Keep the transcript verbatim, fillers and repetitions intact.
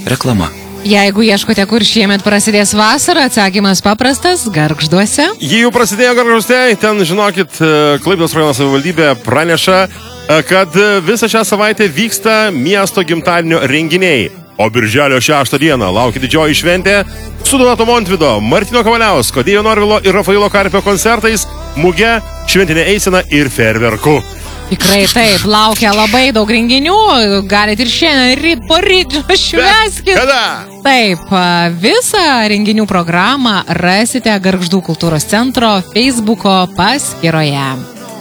Reklama. Jeigu ieškote, kur šiemet prasidės vasara, atsakymas paprastas – Gargžduose. Jei jau prasidėjo Gargžduose, ten, žinokit, Klaipėdos rajono savivaldybė praneša, kad visą šią savaitę vyksta miesto gimtadienio renginiai. O birželio šeštą dieną laukia didžioji šventė su Donato Montvydo, Martino Kavaliausko, Dėjo Norvilo ir Rafailo Karpio koncertais, muge, šventinė eisena ir fejerverku. Tikrai taip, laukia labai daug renginių, galite ir šiandien, ryt, poryt, švęskit. Kada? Taip, visą renginių programą rasite Gargždų kultūros centro Facebooko paskyroje.